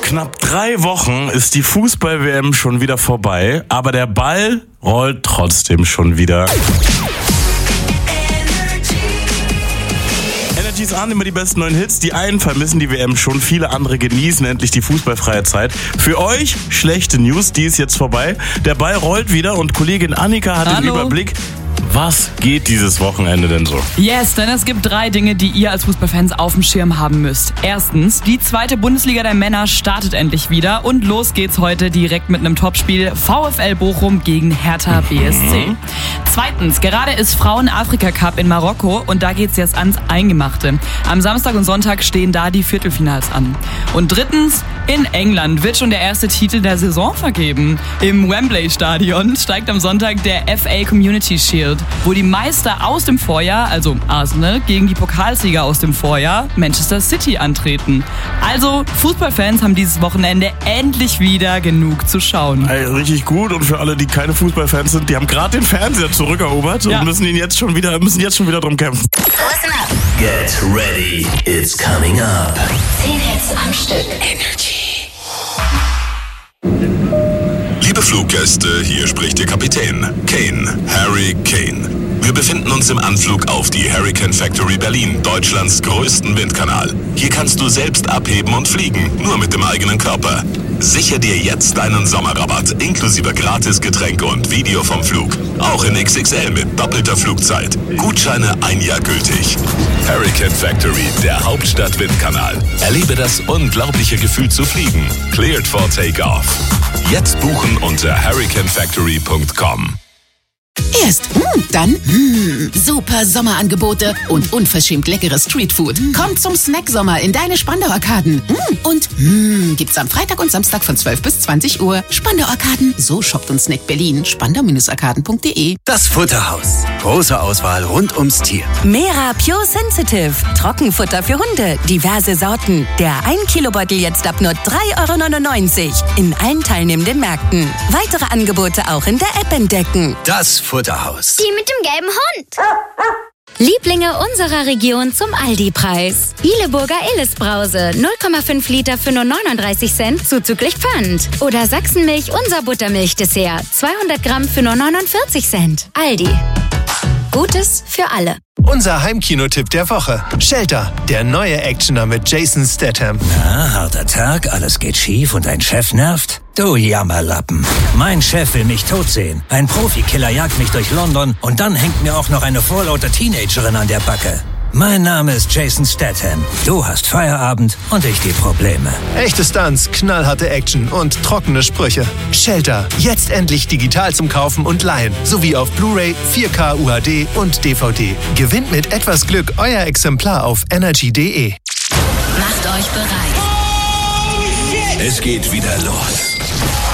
knapp 3 Wochen ist die Fußball-WM schon wieder vorbei, aber der Ball rollt trotzdem schon wieder. Energy ist an, immer die besten neuen Hits. Die einen vermissen die WM schon, viele andere genießen endlich die fußballfreie Zeit. Für euch schlechte News, die ist jetzt vorbei. Der Ball rollt wieder und Kollegin Annika hat den Überblick. Was geht dieses Wochenende denn so? Yes, denn es gibt 3 Dinge, die ihr als Fußballfans auf dem Schirm haben müsst. Erstens, die 2. Bundesliga der Männer startet endlich wieder und los geht's heute direkt mit einem Topspiel VfL Bochum gegen Hertha BSC. Zweitens, gerade ist Frauen-Afrika-Cup in Marokko und da geht's jetzt ans Eingemachte. Am Samstag und Sonntag stehen da die Viertelfinals an. Und drittens, in England wird schon der erste Titel der Saison vergeben. Im Wembley-Stadion steigt am Sonntag der FA Community Shield, wo die Meister aus dem Vorjahr, also Arsenal, gegen die Pokalsieger aus dem Vorjahr, Manchester City, antreten. Also, Fußballfans haben dieses Wochenende endlich wieder genug zu schauen. Ey, richtig gut, und für alle, die keine Fußballfans sind, die haben gerade den Fernseher zurückerobert und müssen jetzt schon wieder drum kämpfen. Listen up. Get ready, it's coming up. 10 Hits am Stück. Liebe Fluggäste, hier spricht Ihr Kapitän, Kane, Harry Kane. Wir befinden uns im Anflug auf die Hurricane Factory Berlin, Deutschlands größten Windkanal. Hier kannst du selbst abheben und fliegen, nur mit dem eigenen Körper. Sichere dir jetzt deinen Sommerrabatt, inklusive Gratisgetränke und Video vom Flug. Auch in XXL mit doppelter Flugzeit. Gutscheine 1 Jahr gültig. Hurricane Factory, der Hauptstadt-Windkanal. Erlebe das unglaubliche Gefühl zu fliegen. Cleared for Takeoff. Jetzt buchen unter hurricanefactory.com. Erst dann super Sommerangebote und unverschämt leckeres Streetfood. Kommt zum Snacksommer in deine Spandau-Arkaden. Und gibt's am Freitag und Samstag von 12 bis 20 Uhr. Spandau-Arkaden, so shoppt und snackt Berlin. Spandau-arkaden.de. Das Futterhaus. Große Auswahl rund ums Tier. Mera Pure Sensitive. Trockenfutter für Hunde. Diverse Sorten. Der 1-Kilo-Beutel jetzt ab nur 3,99 € in allen teilnehmenden Märkten. Weitere Angebote auch in der App entdecken. Das Futterhaus. Die mit dem gelben Hund. Lieblinge unserer Region zum Aldi-Preis. Bieleburger Illes-Brause, 0,5 Liter für nur 39 Cent, zuzüglich Pfand. Oder Sachsenmilch, unser Buttermilch-Dessert, 200 Gramm für nur 49 Cent. Aldi. Gutes für alle. Unser Heimkinotipp der Woche. Shelter, der neue Actioner mit Jason Statham. Na, harter Tag, alles geht schief und dein Chef nervt? Du Jammerlappen. Mein Chef will mich tot sehen. Ein Profikiller jagt mich durch London und dann hängt mir auch noch eine vorlaute Teenagerin an der Backe. Mein Name ist Jason Statham. Du hast Feierabend und ich die Probleme. Echte Stunts, knallharte Action und trockene Sprüche. Shelter, jetzt endlich digital zum Kaufen und Leihen. Sowie auf Blu-ray, 4K UHD und DVD. Gewinnt mit etwas Glück euer Exemplar auf energy.de. Macht euch bereit. Es geht wieder los.